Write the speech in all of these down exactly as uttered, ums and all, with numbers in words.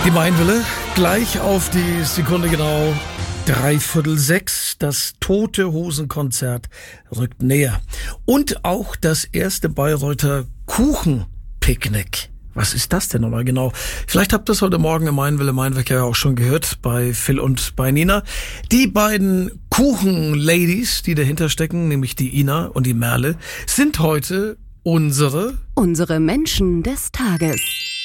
Die Mainwelle, gleich auf die Sekunde genau dreiviertel sechs. Das Tote Hosen-Konzert rückt näher. Und auch das erste Bayreuther Kuchenpicknick. Was ist das denn nochmal genau? Vielleicht habt ihr es heute Morgen im Mainwelle Mainwecker ja auch schon gehört, bei Phil und bei Nina. Die beiden Kuchen-Ladies, die dahinter stecken, nämlich die Ina und die Merle, sind heute unsere... Unsere Menschen des Tages.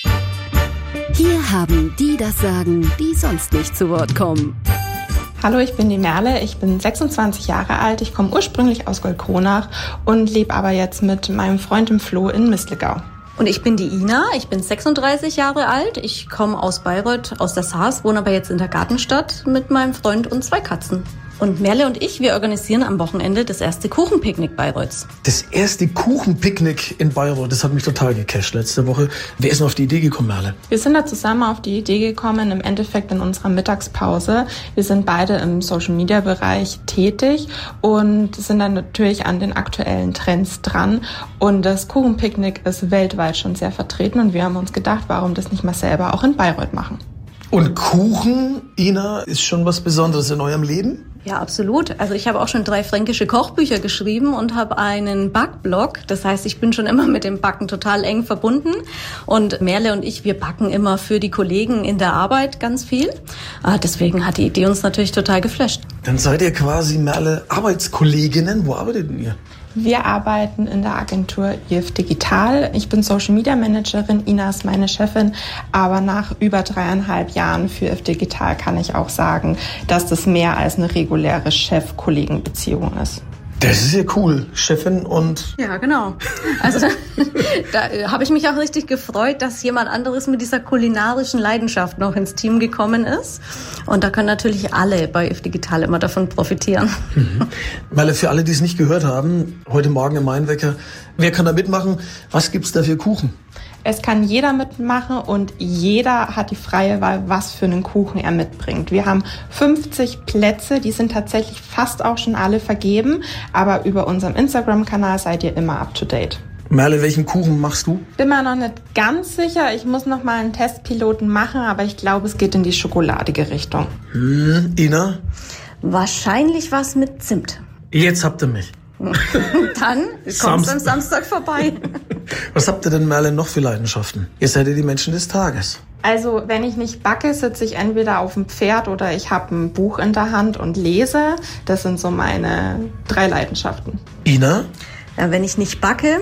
Hier haben die das Sagen, die sonst nicht zu Wort kommen. Hallo, ich bin die Merle, ich bin sechsundzwanzig Jahre alt, ich komme ursprünglich aus Goldkronach und lebe aber jetzt mit meinem Freund im Flo in Mistelgau. Und ich bin die Ina, ich bin sechsunddreißig Jahre alt, ich komme aus Bayreuth, aus der Saas, wohne aber jetzt in der Gartenstadt mit meinem Freund und zwei Katzen. Und Merle und ich, wir organisieren am Wochenende das erste Kuchenpicknick Bayreuths. Das erste Kuchenpicknick in Bayreuth, das hat mich total gecasht letzte Woche. Wer ist denn auf die Idee gekommen, Merle? Wir sind da zusammen auf die Idee gekommen, im Endeffekt in unserer Mittagspause. Wir sind beide im Social-Media-Bereich tätig und sind dann natürlich an den aktuellen Trends dran. Und das Kuchenpicknick ist weltweit schon sehr vertreten und wir haben uns gedacht, warum das nicht mal selber auch in Bayreuth machen. Und Kuchen, Ina, ist schon was Besonderes in eurem Leben? Ja, absolut. Also ich habe auch schon drei fränkische Kochbücher geschrieben und habe einen Backblog. Das heißt, ich bin schon immer mit dem Backen total eng verbunden. Und Merle und ich, wir backen immer für die Kollegen in der Arbeit ganz viel. Deswegen hat die Idee uns natürlich total geflasht. Dann seid ihr quasi, Merle, Arbeitskolleginnen. Wo arbeitet ihr? Wir arbeiten in der Agentur I F Digital. Ich bin Social Media Managerin, Ina ist meine Chefin. Aber nach über dreieinhalb Jahren für I F Digital kann ich auch sagen, dass das mehr als eine reguläre Chef-Kollegen-Beziehung ist. Das ist ja cool, Chefin und... Ja, genau. Also da, da habe ich mich auch richtig gefreut, dass jemand anderes mit dieser kulinarischen Leidenschaft noch ins Team gekommen ist. Und da können natürlich alle bei I F Digital immer davon profitieren. Mhm. Merle, für alle, die es nicht gehört haben, heute Morgen im Mainwecker, wer kann da mitmachen? Was gibt's da für Kuchen? Es kann jeder mitmachen und jeder hat die freie Wahl, was für einen Kuchen er mitbringt. Wir haben fünfzig Plätze, die sind tatsächlich fast auch schon alle vergeben, aber über unserem Instagram-Kanal seid ihr immer up to date. Merle, welchen Kuchen machst du? Bin mir noch nicht ganz sicher, ich muss noch mal einen Testpiloten machen, aber ich glaube, es geht in die schokoladige Richtung. Hm, Ina? Wahrscheinlich was mit Zimt. Jetzt habt ihr mich. Dann kommst du am Samstag vorbei. Was habt ihr denn, Merle, noch für Leidenschaften? Ihr seid ja die Menschen des Tages. Also, wenn ich nicht backe, sitze ich entweder auf dem Pferd oder ich habe ein Buch in der Hand und lese. Das sind so meine drei Leidenschaften. Ina? Ja, wenn ich nicht backe,